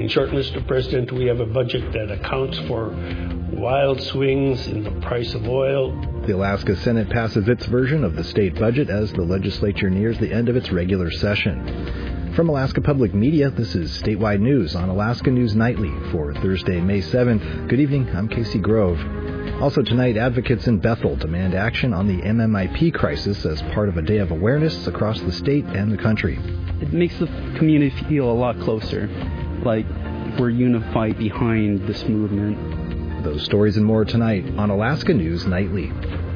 In short, Mr. President, we have a budget that accounts for wild swings in the price of oil. The Alaska Senate passes its version of the state budget as the legislature nears the end of its regular session. From Alaska Public Media, this is Statewide News on Alaska News Nightly for Thursday, May 7th. Good evening, I'm Casey Grove. Also tonight, advocates in Bethel demand action on the MMIP crisis as part of a day of awareness across the state and the country. It makes the community feel a lot closer, like we're unified behind this movement. Those stories and more tonight on Alaska News Nightly.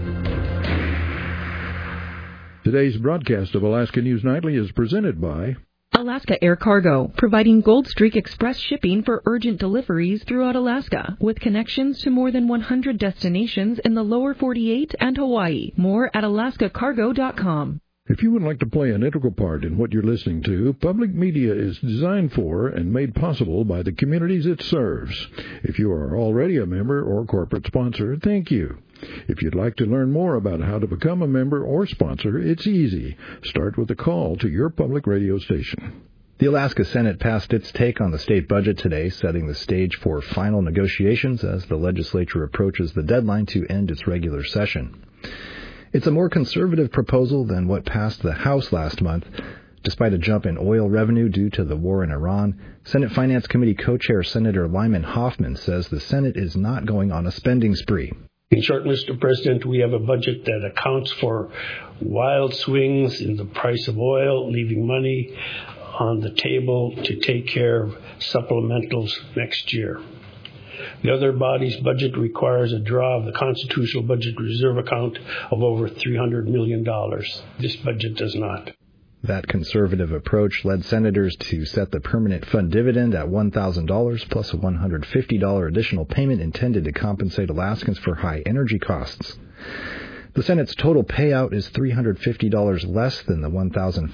Today's broadcast of Alaska News Nightly is presented by Alaska Air Cargo, providing Gold Streak Express shipping for urgent deliveries throughout Alaska, with connections to more than 100 destinations in the lower 48 and Hawaii. More at alaskacargo.com. If you would like to play an integral part in what you're listening to, public media is designed for and made possible by the communities it serves. If you are already a member or corporate sponsor, thank you. If you'd like to learn more about how to become a member or sponsor, it's easy. Start with a call to your public radio station. The Alaska Senate passed its take on the state budget today, setting the stage for final negotiations as the legislature approaches the deadline to end its regular session. It's a more conservative proposal than what passed the House last month. Despite a jump in oil revenue due to the war in Iran, Senate Finance Committee co-chair Senator Lyman Hoffman says the Senate is not going on a spending spree. In short, Mr. President, we have a budget that accounts for wild swings in the price of oil, leaving money on the table to take care of supplementals next year. The other body's budget requires a draw of the Constitutional Budget Reserve account of over $300 million. This budget does not. That conservative approach led senators to set the permanent fund dividend at $1,000 plus a $150 additional payment intended to compensate Alaskans for high energy costs. The Senate's total payout is $350 less than the $1,500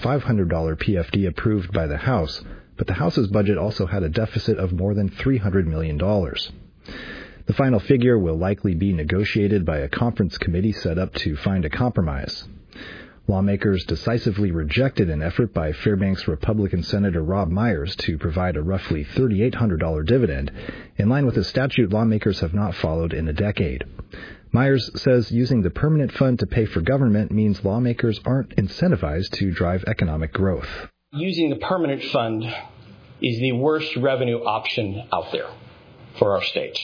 PFD approved by the House, but the House's budget also had a deficit of more than $300 million. The final figure will likely be negotiated by a conference committee set up to find a compromise. Lawmakers decisively rejected an effort by Fairbanks Republican Senator Rob Myers to provide a roughly $3,800 dividend, in line with a statute lawmakers have not followed in a decade. Myers says using the permanent fund to pay for government means lawmakers aren't incentivized to drive economic growth. Using the permanent fund is the worst revenue option out there for our state.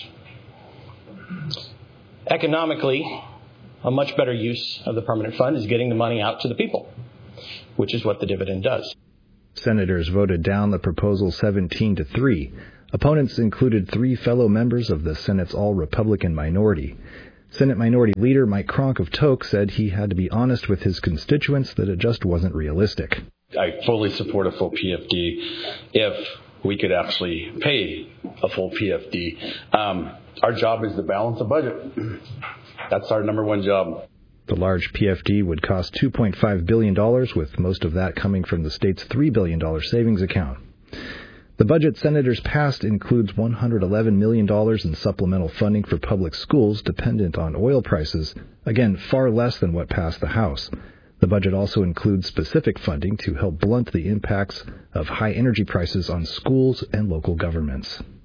Economically, a much better use of the permanent fund is getting the money out to the people, which is what the dividend does. Senators voted down the proposal 17-3. Opponents included 3 fellow members of the Senate's all-Republican minority. Senate Minority Leader Mike Cronk of Tok said he had to be honest with his constituents that it just wasn't realistic. I fully support a full PFD if we could actually pay a full PFD. Our job is to balance the budget. That's our number one job. The large PFD would cost $2.5 billion, with most of that coming from the state's $3 billion savings account. The budget senators passed includes $111 million in supplemental funding for public schools dependent on oil prices, again, far less than what passed the House. The budget also includes specific funding to help blunt the impacts of high energy prices on schools and local governments.